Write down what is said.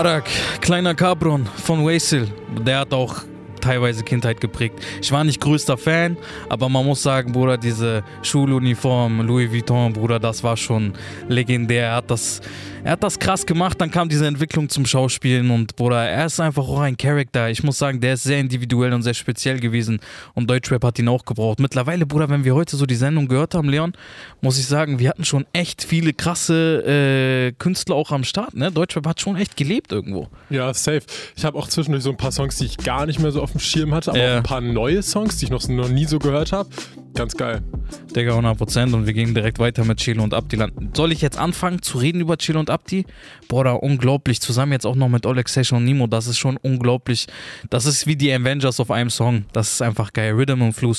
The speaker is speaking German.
Arak, kleiner Cabron von Wasil, der hat auch teilweise Kindheit geprägt. Ich war nicht größter Fan, aber man muss sagen, Bruder, diese Schuluniform, Louis Vuitton, Bruder, das war schon legendär. Er hat das krass gemacht, dann kam diese Entwicklung zum Schauspielen und Bruder, er ist einfach auch ein Charakter. Ich muss sagen, der ist sehr individuell und sehr speziell gewesen und Deutschrap hat ihn auch gebraucht. Mittlerweile, Bruder, wenn wir heute so die Sendung gehört haben, Leon, muss ich sagen, wir hatten schon echt viele krasse Künstler auch am Start, ne? Deutschrap hat schon echt gelebt irgendwo. Ja, safe. Ich habe auch zwischendurch so ein paar Songs, die ich gar nicht mehr so auf dem Schirm hatte, aber auch ein paar neue Songs, die ich noch nie so gehört habe. Ganz geil. Digga, 100% und wir gehen direkt weiter mit Chilo und Abdi. Soll ich jetzt anfangen zu reden über Chilo und Abdi? Bruder, unglaublich. Zusammen jetzt auch noch mit Oleg Sesh und Nimo, das ist schon unglaublich. Das ist wie die Avengers auf einem Song. Das ist einfach geil. Rhythm and Fluss